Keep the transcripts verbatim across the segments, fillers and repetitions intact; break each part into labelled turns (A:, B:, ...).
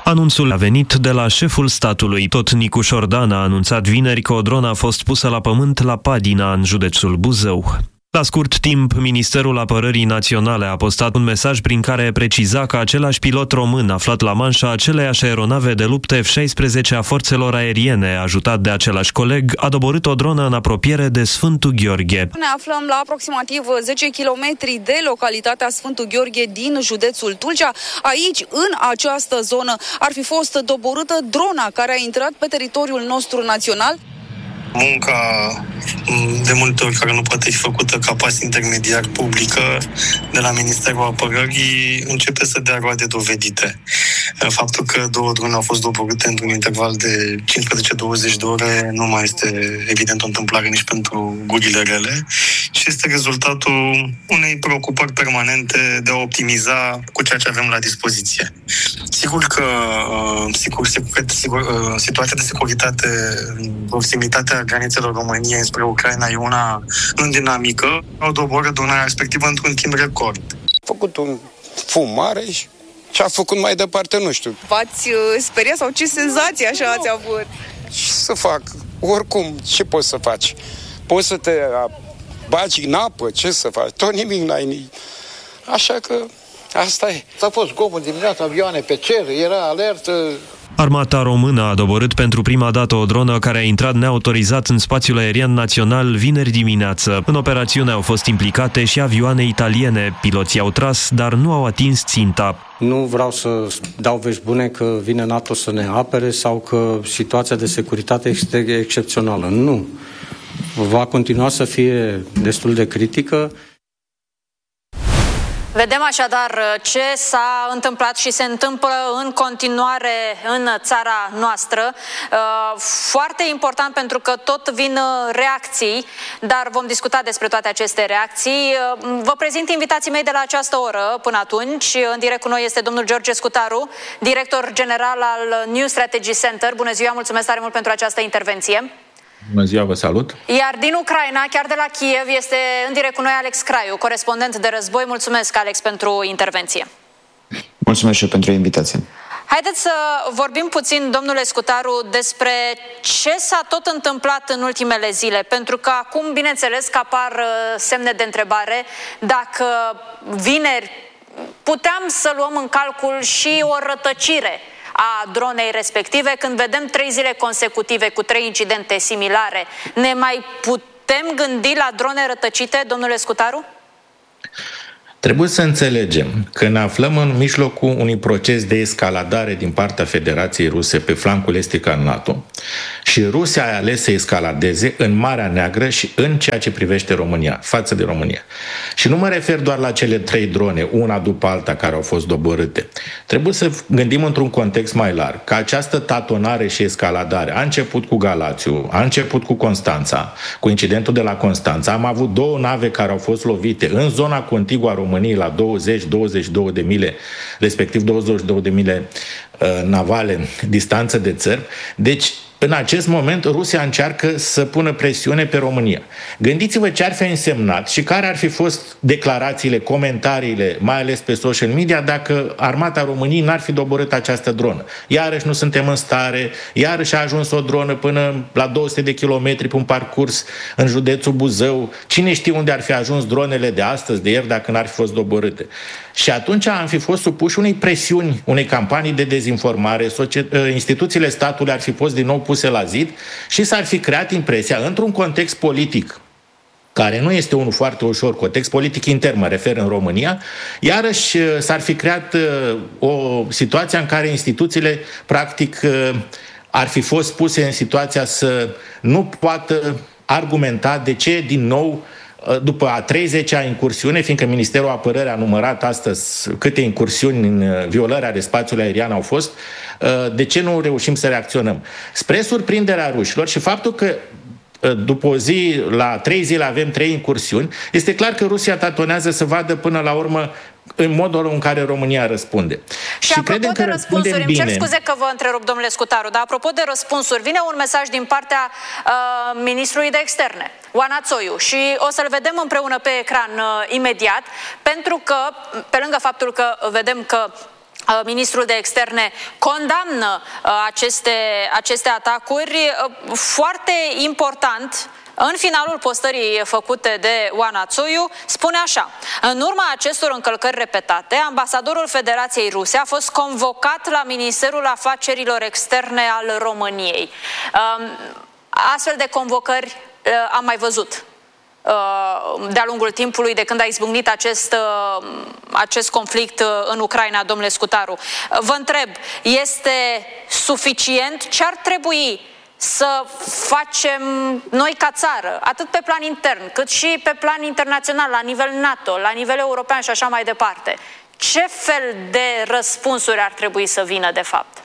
A: Anunțul a venit de la șeful statului. Tot Nicu Șordan a anunțat vineri că o dronă a fost pusă la pământ la Padina, în județul Buzău. La scurt timp, Ministerul Apărării Naționale a postat un mesaj prin care preciza că același pilot român aflat la manșa aceleiași aeronave de luptă F șaisprezece a forțelor aeriene, ajutat de același coleg, a doborât o dronă în apropiere de Sfântul Gheorghe.
B: Ne aflăm la aproximativ zece kilometri de localitatea Sfântul Gheorghe din județul Tulcea. Aici, în această zonă, ar fi fost doborâtă drona care a intrat pe teritoriul nostru național.
C: Munca de multe ori care nu poate fi făcută ca pas intermediar publică de la Ministerul Apărării începe să dea roade dovedite. Faptul că două drone au fost doborâte într-un interval de cincisprezece douăzeci de ore nu mai este evident o întâmplare nici pentru gurile rele și este rezultatul unei preocupări permanente de a optimiza cu ceea ce avem la dispoziție. Sigur că sigur, sigur, sigur, situația de securitate în proximitatea granițelor României spre Ucraina e una în dinamică. Au doborât drona respectivă într-un timp record.
D: A făcut un fum mare și ce a făcut mai departe, nu știu.
B: V-ați speriat sau ce senzații așa ați avut?
D: Ce să fac? Oricum, ce poți să faci? Poți să te bagi în apă, ce să faci? Tot nimic n-ai. Așa că asta e.
E: S-a fost zgomot dimineața, avioane pe cer, era alertă.
A: Armata română a doborât pentru prima dată o dronă care a intrat neautorizat în spațiul aerian național vineri dimineață. În operațiune au fost implicate și avioane italiene. Piloții au tras, dar nu au atins ținta.
F: Nu vreau să dau vești bune că vine NATO să ne apere sau că situația de securitate este excepțională. Nu. Va continua să fie destul de critică.
G: Vedem așadar ce s-a întâmplat și se întâmplă în continuare în țara noastră. Foarte important pentru că tot vin reacții, dar vom discuta despre toate aceste reacții. Vă prezint invitații mei de la această oră până atunci. În direct cu noi este domnul George Scutaru, director general al New Strategy Center. Bună ziua, mulțumesc tare mult pentru această intervenție.
H: Bună ziua, vă salut!
G: Iar din Ucraina, chiar de la Kiev, este în direct cu noi Alex Craiu, corespondent de război. Mulțumesc, Alex, pentru intervenție.
I: Mulțumesc și eu pentru invitație.
G: Haideți să vorbim puțin, domnule Scutaru, despre ce s-a tot întâmplat în ultimele zile, pentru că acum, bineînțeles, că apar semne de întrebare dacă vineri puteam să luăm în calcul și o rătăcire a dronei respective, când vedem trei zile consecutive cu trei incidente similare. Ne mai putem gândi la drone rătăcite, domnule Scutaru?
H: Trebuie să înțelegem că ne aflăm în mijlocul unui proces de escaladare din partea Federației Ruse pe flancul estic al NATO și Rusia a ales să escaladeze în Marea Neagră și în ceea ce privește România, față de România. Și nu mă refer doar la cele trei drone, una după alta, care au fost doborâte. Trebuie să gândim într-un context mai larg, că această tatonare și escaladare a început cu Galațiu, a început cu Constanța, cu incidentul de la Constanța. Am avut două nave care au fost lovite în zona contiguă a României, la douăzeci douăzeci și două de mile, respectiv douăzeci și două de mile uh, navale distanță de țări. Deci, în acest moment, Rusia încearcă să pună presiune pe România. Gândiți-vă ce ar fi însemnat și care ar fi fost declarațiile, comentariile, mai ales pe social media, dacă armata României n-ar fi doborât această dronă. Iarăși nu suntem în stare, iarăși a ajuns o dronă până la două sute de kilometri pe un parcurs în județul Buzău. Cine știe unde ar fi ajuns dronele de astăzi, de ieri, dacă n-ar fi fost doborâte. Și atunci am fi fost supuși unei presiuni, unei campanii de dezinformare, instituțiile statului ar fi fost din nou puse la zid și s-ar fi creat impresia, într-un context politic care nu este unul foarte ușor, context politic intern, mă refer, în România, iarăși s-ar fi creat uh, o situație în care instituțiile, practic, uh, ar fi fost puse în situația să nu poată argumenta de ce, din nou, după a treizecea incursiune, fiindcă Ministerul Apărării a numărat astăzi câte incursiuni în violarea de spațiul aerian au fost, de ce nu reușim să reacționăm? Spre surprinderea rușilor și faptul că după o zi, la trei zile avem trei incursiuni, este clar că Rusia tatonează să vadă până la urmă în modul în care România răspunde.
G: Și, și apropo de răspunsuri, îmi cer scuze că vă întrerup, domnule Scutaru, dar apropo de răspunsuri, vine un mesaj din partea uh, ministrului de externe, Oana Țoiu, și o să-l vedem împreună pe ecran uh, imediat, pentru că, pe lângă faptul că vedem că Ministrul de Externe condamnă aceste, aceste atacuri. Foarte important, în finalul postării făcute de Oana Țoiu, spune așa: în urma acestor încălcări repetate, ambasadorul Federației Ruse a fost convocat la Ministerul Afacerilor Externe al României. Astfel de convocări am mai văzut de-a lungul timpului, de când a izbucnit acest, acest conflict în Ucraina, domnule Scutaru. Vă întreb, este suficient? Ce ar trebui să facem noi ca țară, atât pe plan intern, cât și pe plan internațional, la nivel NATO, la nivel european și așa mai departe? Ce fel de răspunsuri ar trebui să vină, de fapt?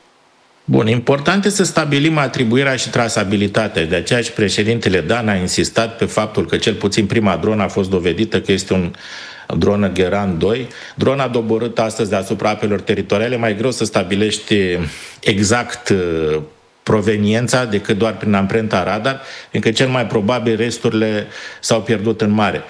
H: Bun, important este să stabilim atribuirea și trasabilitatea. De aceea și președintele Dan a insistat pe faptul că cel puțin prima dronă a fost dovedită că este un dronă Geran doi. Drona doborâtă astăzi deasupra apelor teritoriale, mai greu să stabilești exact proveniența decât doar prin amprenta radar, fiindcă cel mai probabil resturile s-au pierdut în mare.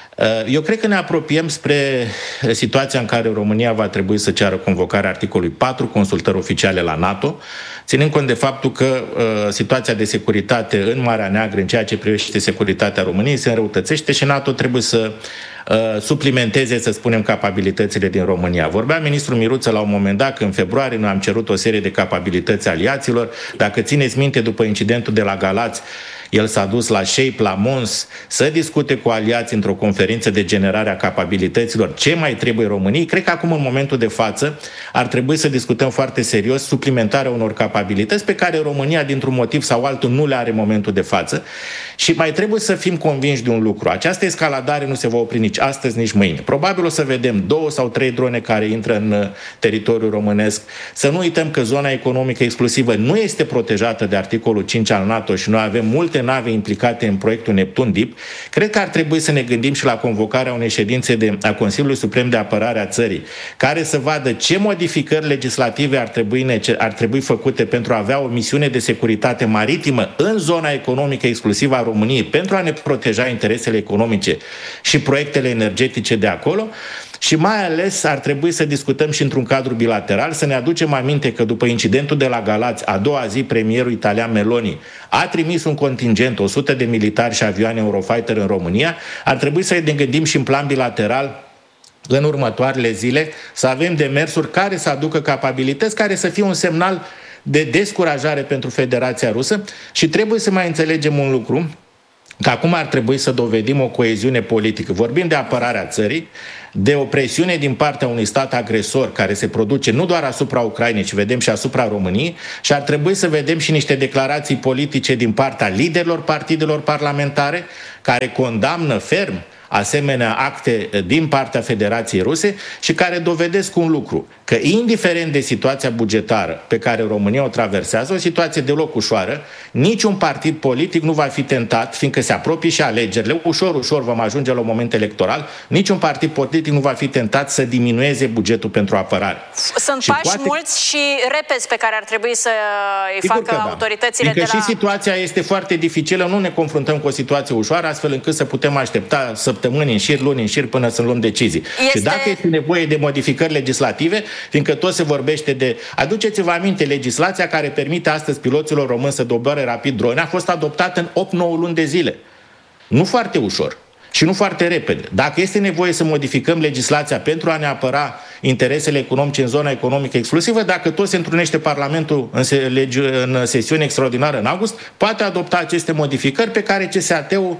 H: Eu cred că ne apropiem spre situația în care România va trebui să ceară convocarea articolului patru, consultări oficiale la NATO, ținând cont de faptul că uh, situația de securitate în Marea Neagră, în ceea ce privește securitatea României, se înrăutățește și NATO trebuie să uh, suplimenteze, să spunem, capabilitățile din România. Vorbea ministrul Miruță la un moment dat că în februarie noi am cerut o serie de capabilități aliaților. Dacă țineți minte, după incidentul de la Galați, el s-a dus la Shape, la Mons, să discute cu aliații într-o conferință de generare a capabilităților ce mai trebuie României. Cred că acum, în momentul de față, ar trebui să discutăm foarte serios suplimentarea unor capabilități pe care România, dintr-un motiv sau altul, nu le are în momentul de față. Și mai trebuie să fim convinși de un lucru. Această escaladare nu se va opri nici astăzi, nici mâine. Probabil o să vedem două sau trei drone care intră în teritoriul românesc. Să nu uităm că zona economică exclusivă nu este protejată de articolul cinci al NATO și noi avem multe nave implicate în proiectul Neptun Deep. Cred că ar trebui să ne gândim și la convocarea unei ședințe de, a Consiliului Suprem de Apărare a țării, care să vadă ce modificări legislative ar trebui, ar trebui făcute pentru a avea o misiune de securitate maritimă în zona economică exclusivă a României, pentru a ne proteja interesele economice și proiectele energetice de acolo. Și mai ales ar trebui să discutăm și într-un cadru bilateral, să ne aducem aminte că după incidentul de la Galați, a doua zi, premierul italian Meloni a trimis un contingent, o sută de militari și avioane Eurofighter în România. Ar trebui să ne gândim și în plan bilateral în următoarele zile să avem demersuri care să aducă capabilități, care să fie un semnal de descurajare pentru Federația Rusă. Și trebuie să mai înțelegem un lucru, că acum ar trebui să dovedim o coeziune politică. Vorbim de apărarea țării, de o presiune din partea unui stat agresor care se produce nu doar asupra Ucrainei, ci vedem și asupra României, și ar trebui să vedem și niște declarații politice din partea liderilor partidelor parlamentare care condamnă ferm asemenea acte din partea Federației Ruse și care dovedesc un lucru, că indiferent de situația bugetară pe care România o traversează, o situație deloc ușoară, niciun partid politic nu va fi tentat, fiindcă se apropie și alegerile, ușor, ușor vom ajunge la un moment electoral, niciun partid politic nu va fi tentat să diminueze bugetul pentru apărare.
G: Sunt și pași poate... mulți și repezi pe care ar trebui să îi Sigur facă autoritățile
H: da. de la... și situația este foarte dificilă, nu ne confruntăm cu o situație ușoară, astfel încât să putem aștepta săptămâni în șir, luni în șir, până să luăm decizii. Este... Și dacă este nevoie de modificări legislative, fiindcă tot se vorbește de... Aduceți-vă aminte, legislația care permite astăzi piloților români să doboare rapid drone a fost adoptată în opt nouă luni de zile. Nu foarte ușor și nu foarte repede. Dacă este nevoie să modificăm legislația pentru a ne apăra interesele economice în zona economică exclusivă, dacă tot se întrunește Parlamentul în, se, legi, în sesiune extraordinară în august, poate adopta aceste modificări pe care C S A T-ul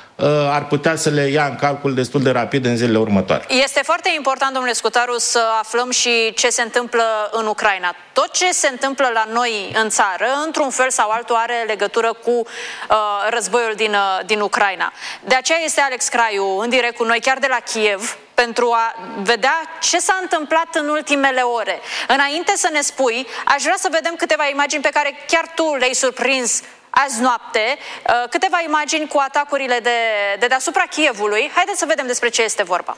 H: ar putea să le ia în calcul destul de rapid în zilele următoare.
G: Este foarte important, domnule Scutaru, să aflăm și ce se întâmplă în Ucraina. Tot ce se întâmplă la noi în țară, într-un fel sau altul, are legătură cu uh, războiul din, uh, din Ucraina. De aceea este Alex Craiu în direct cu noi, chiar de la Kiev, pentru a vedea ce s-a întâmplat în ultimele ore. Înainte să ne spui, aș vrea să vedem câteva imagini pe care chiar tu le-ai surprins azi noapte, câteva imagini cu atacurile de, de deasupra Kievului. Haideți să vedem despre ce este vorba.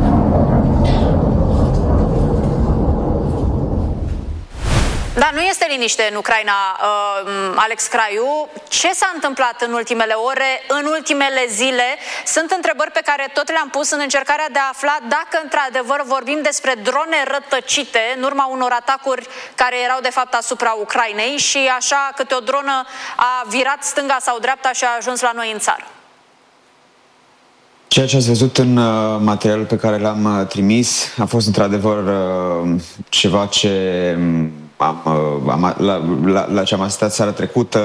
G: Da, nu este liniște în Ucraina, Alex Craiu. Ce s-a întâmplat în ultimele ore, în ultimele zile? Sunt întrebări pe care tot le-am pus în încercarea de a afla dacă într-adevăr vorbim despre drone rătăcite în urma unor atacuri care erau de fapt asupra Ucrainei și așa câte o dronă a virat stânga sau dreapta și a ajuns la noi în țară.
I: Ceea ce ați văzut în materialul pe care l-am trimis a fost într-adevăr ceva ce am, am, la, la, la ce am asistat seara trecută.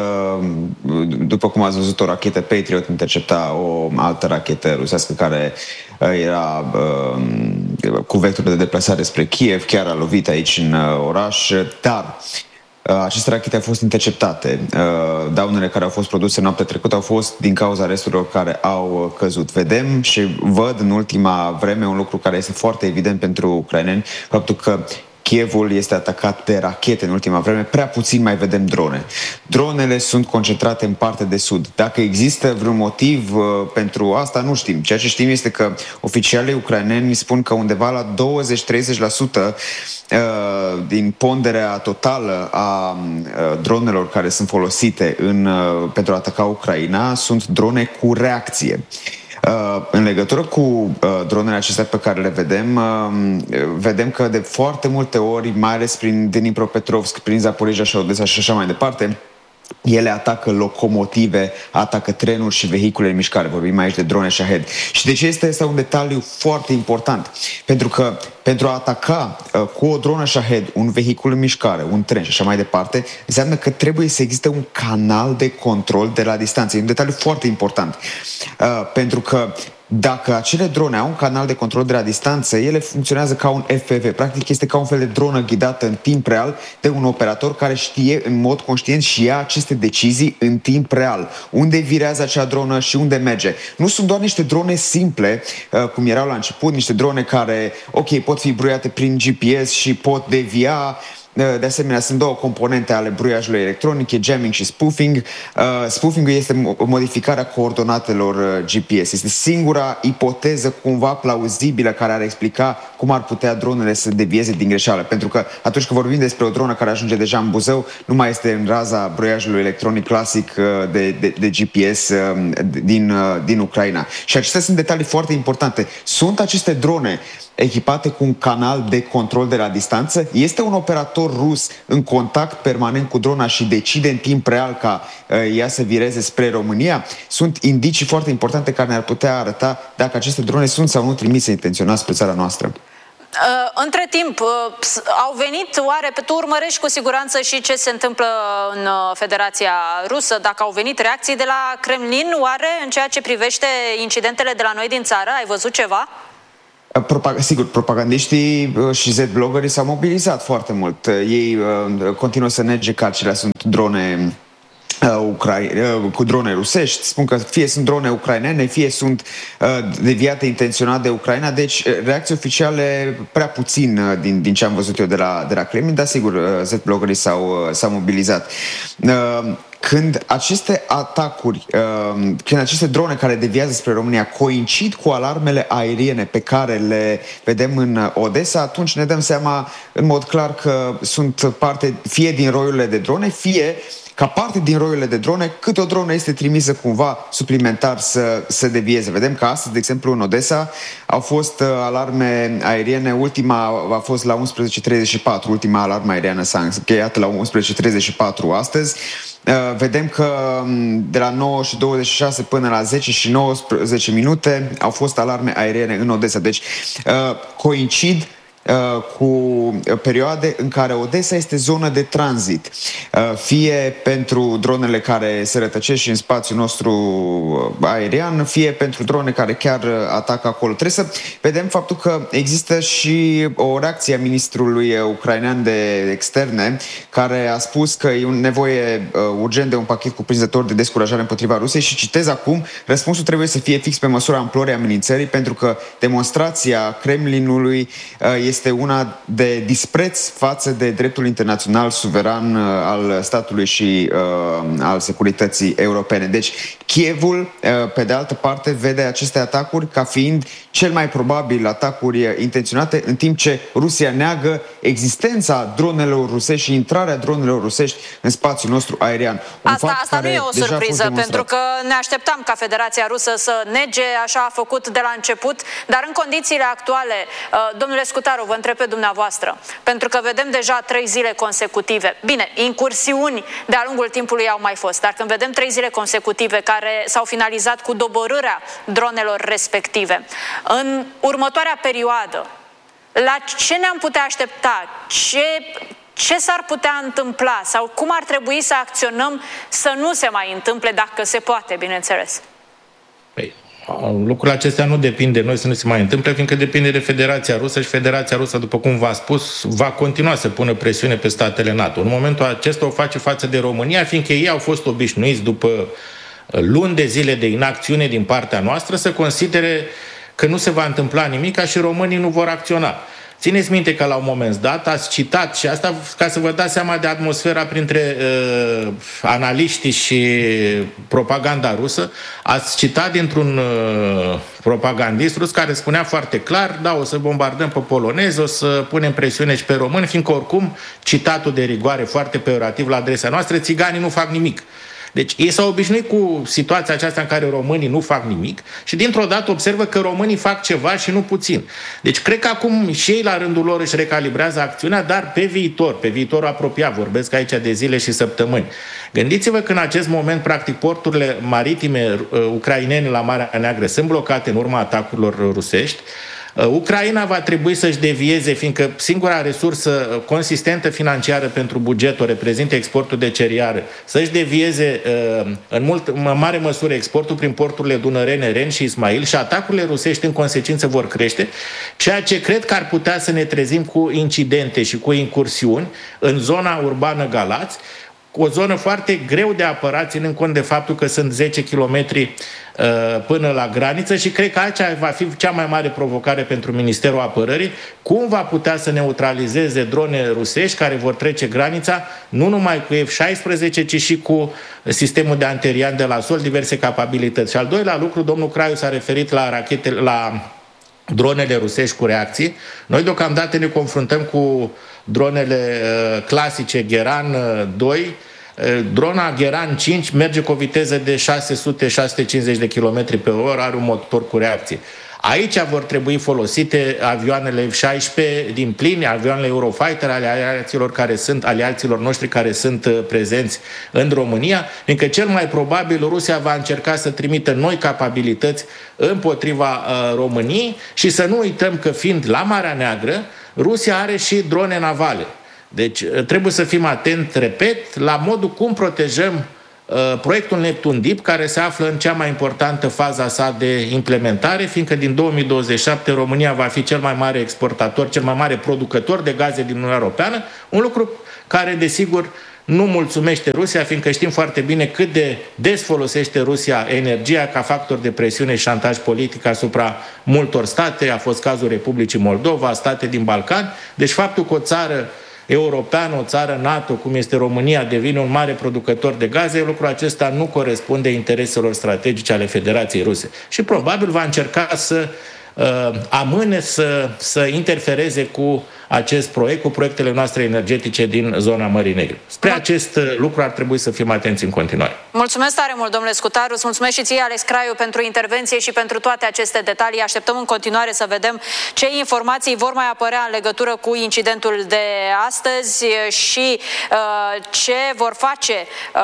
I: După cum ați văzut, o rachetă Patriot intercepta o altă rachetă rusească care era uh, cu vector de deplasare spre Kiev, chiar a lovit aici în uh, oraș, dar aceste rachete au fost interceptate. Daunele care au fost produse noaptea trecută au fost din cauza resturilor care au căzut. Vedem și văd în ultima vreme un lucru care este foarte evident pentru ucraineni, faptul că Kievul este atacat de rachete în ultima vreme, prea puțin mai vedem drone. Dronele sunt concentrate în partea de sud. Dacă există vreun motiv uh, pentru asta, nu știm. Ceea ce știm este că oficialii ucraineni spun că undeva la douăzeci-treizeci la sută uh, din ponderea totală a uh, dronelor care sunt folosite în, uh, pentru a ataca Ucraina sunt drone cu reacție. Uh, în legătură cu uh, dronele acestea pe care le vedem, uh, vedem că de foarte multe ori, mai ales prin Dnipropetrovsk, prin Zaporizhia și Odessa și așa mai departe, ele atacă locomotive, atacă trenuri și vehicule în mișcare. Vorbim aici de drone Shahed. Și de ce este asta un detaliu foarte important? Pentru că pentru a ataca uh, cu o dronă Shahed un vehicul în mișcare, un tren și așa mai departe, înseamnă că trebuie să existe un canal de control de la distanță. E un detaliu foarte important. Uh, pentru că dacă acele drone au un canal de control de la distanță, ele funcționează ca un F P V. Practic este ca un fel de dronă ghidată în timp real de un operator care știe în mod conștient și ia aceste decizii în timp real. Unde virează acea dronă și unde merge. Nu sunt doar niște drone simple, cum erau la început, niște drone care, ok, pot fi bruiate prin G P S și pot devia. De asemenea, sunt două componente ale bruiajului electronic, e jamming și spoofing. Uh, spoofing-ul este modificarea coordonatelor G P S. Este singura ipoteză cumva plauzibilă care ar explica cum ar putea dronele să devieze din greșeală. Pentru că atunci când vorbim despre o dronă care ajunge deja în Buzău, nu mai este în raza bruiajului electronic clasic de, de, de G P S din, din Ucraina. Și acestea sunt detalii foarte importante. Sunt aceste drone echipate cu un canal de control de la distanță? Este un operator rus în contact permanent cu drona și decide în timp real ca uh, ea să vireze spre România? Sunt indicii foarte importante care ne-ar putea arăta dacă aceste drone sunt sau nu trimise intenționat spre țara noastră.
G: Uh, între timp, uh, au venit oare, pe tu urmărești cu siguranță și ce se întâmplă în uh, Federația Rusă, dacă au venit reacții de la Kremlin, oare în ceea ce privește incidentele de la noi din țară? Ai văzut ceva?
I: Propag- sigur, propagandiștii și Z-bloggerii s-au mobilizat foarte mult. Ei uh, continuă să nege că acelea sunt drone uh, ucrai- uh, cu drone rusești. Spun că fie sunt drone ucrainene, fie sunt uh, deviate intenționat de Ucraina. Deci reacții oficiale prea puțin uh, din, din ce am văzut eu de la, de la Kremlin, dar sigur uh, Z-bloggerii s-au, uh, s-au mobilizat. Uh, Când aceste atacuri, când aceste drone care deviază spre România coincid cu alarmele aeriene pe care le vedem în Odessa, atunci ne dăm seama în mod clar că sunt parte fie din roiurile de drone, fie ca parte din roiurile de drone, câte o dronă este trimisă cumva suplimentar să, să devieze. Vedem că astăzi, de exemplu, în Odessa au fost alarme aeriene, ultima a fost la unsprezece treizeci și patru, ultima alarmă aeriană s-a încheiat la unsprezece treizeci și patru astăzi. Vedem că de la nouă și douăzeci și șase până la zece și nouăsprezece minute au fost alarme aeriene în Odessa. Deci coincid cu perioade în care Odessa este zonă de tranzit, fie pentru dronele care se rătăcesc și în spațiul nostru aerian, fie pentru drone care chiar atacă acolo. Trebuie să vedem faptul că există și o reacție a ministrului ucrainean de externe, care a spus că e nevoie urgent de un pachet cuprinzător de descurajare împotriva Rusiei și citez acum, răspunsul trebuie să fie fix pe măsura amplorii amenințării, pentru că demonstrația Kremlinului este este una de dispreț față de dreptul internațional suveran al statului și uh, al securității europene. Deci Kievul, uh, pe de altă parte, vede aceste atacuri ca fiind cel mai probabil atacuri intenționate, în timp ce Rusia neagă existența dronelor rusești și intrarea dronelor rusești în spațiul nostru aerian. Un
G: asta asta nu e o surpriză, pentru că ne așteptam ca Federația Rusă să nege, așa a făcut de la început, dar în condițiile actuale, domnule Scutaru, vă întreb pe dumneavoastră, pentru că vedem deja trei zile consecutive. Bine, incursiuni de-a lungul timpului au mai fost, dar când vedem trei zile consecutive care s-au finalizat cu doborârea dronelor respective, în următoarea perioadă, la ce ne-am putea aștepta? Ce, ce s-ar putea întâmpla? Sau cum ar trebui să acționăm să nu se mai întâmple, dacă se poate, bineînțeles?
H: Păi, lucrurile acestea nu depind de noi să nu se mai întâmple, fiindcă depinde de Federația Rusă și Federația Rusă, după cum v-a spus, va continua să pună presiune pe statele NATO. În momentul acesta o face față de România, fiindcă ei au fost obișnuiți după luni de zile de inacțiune din partea noastră să considere că nu se va întâmpla nimic și românii nu vor acționa. Țineți minte că la un moment dat ați citat, și asta ca să vă dați seama de atmosfera printre uh, analiștii și propaganda rusă, ați citat dintr-un uh, propagandist rus care spunea foarte clar, da, o să bombardăm pe polonezi, o să punem presiune și pe români, fiindcă oricum, citatul de rigoare foarte peorativ la adresa noastră, țiganii nu fac nimic. Deci ei s-au obișnuit cu situația aceasta în care românii nu fac nimic și dintr-o dată observă că românii fac ceva și nu puțin. Deci cred că acum și ei la rândul lor își recalibrează acțiunea, dar pe viitor, pe viitorul apropiat, vorbesc aici de zile și săptămâni. Gândiți-vă că în acest moment, practic, porturile maritime uh, ucrainene la Marea Neagră sunt blocate în urma atacurilor rusești. Ucraina va trebui să-și devieze, fiindcă singura resursă consistentă financiară pentru buget o reprezintă exportul de cereale, să-și devieze în, mult, în mare măsură exportul prin porturile dunărene, Ren și Ismail și atacurile rusești în consecință vor crește, ceea ce cred că ar putea să ne trezim cu incidente și cu incursiuni în zona urbană Galați, o zonă foarte greu de apărat, ținând cont de faptul că sunt zece kilometri uh, până la graniță și cred că aceea va fi cea mai mare provocare pentru Ministerul Apărării, cum va putea să neutralizeze drone rusești care vor trece granița, nu numai cu F șaisprezece, ci și cu sistemul de anterian de la sol, diverse capabilități. Și al doilea lucru, domnul Craiu s-a referit la rachete, la dronele rusești cu reacții. Noi deocamdată ne confruntăm cu dronele uh, clasice Geran doi. Uh, drona Geran cinci merge cu o viteză de șase sute - șase sute cincizeci de kilometri pe oră, are un motor cu reacție. Aici vor trebui folosite avioanele F șaisprezece din plin, avioanele Eurofighter ale aliaților care sunt aliaților noștri care sunt uh, prezenți în România, fiindcă cel mai probabil Rusia va încerca să trimită noi capabilități împotriva uh, României și să nu uităm că fiind la Marea Neagră, Rusia are și drone navale. Deci trebuie să fim atenți, repet, la modul cum protejăm uh, proiectul Neptun Deep, care se află în cea mai importantă fază sa de implementare, fiindcă din două mii douăzeci și șapte România va fi cel mai mare exportator, cel mai mare producător de gaze din Uniunea Europeană, un lucru care, desigur, nu mulțumește Rusia, fiindcă știm foarte bine cât de des folosește Rusia energia ca factor de presiune și șantaj politic asupra multor state. A fost cazul Republicii Moldova, state din Balcani. Deci faptul că o țară europeană, o țară NATO, cum este România, devine un mare producător de gaze, lucrul acesta nu corespunde intereselor strategice ale Federației Ruse. Și probabil va încerca să uh, amâne, să, să interfereze cu acest proiect, cu proiectele noastre energetice din zona Mării Negre. Spre acest lucru ar trebui să fim atenți în continuare.
G: Mulțumesc tare mult, domnule Scutaru, îți mulțumesc și ție, Alex Craiu, pentru intervenție și pentru toate aceste detalii. Așteptăm în continuare să vedem ce informații vor mai apărea în legătură cu incidentul de astăzi și uh, ce vor face uh,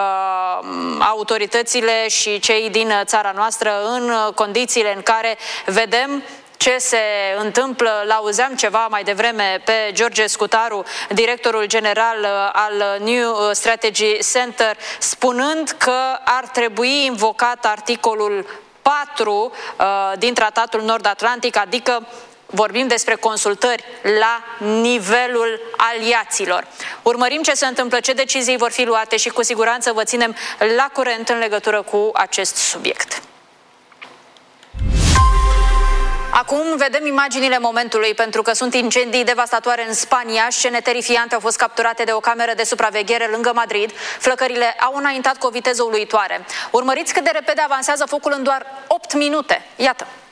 G: autoritățile și cei din țara noastră în condițiile în care vedem ce se întâmplă. L-auzeam ceva mai devreme pe George Scutaru, directorul general al New Strategy Center, spunând că ar trebui invocat articolul patru uh, din Tratatul Nord-Atlantic, adică vorbim despre consultări la nivelul aliaților. Urmărim ce se întâmplă, ce decizii vor fi luate și cu siguranță vă ținem la curent în legătură cu acest subiect. Acum vedem imaginile momentului, pentru că sunt incendii devastatoare în Spania. Scene terifiante au fost capturate de o cameră de supraveghere lângă Madrid. Flăcările au înaintat cu o viteză uluitoare. Urmăriți cât de repede avansează focul în doar opt minute. Iată!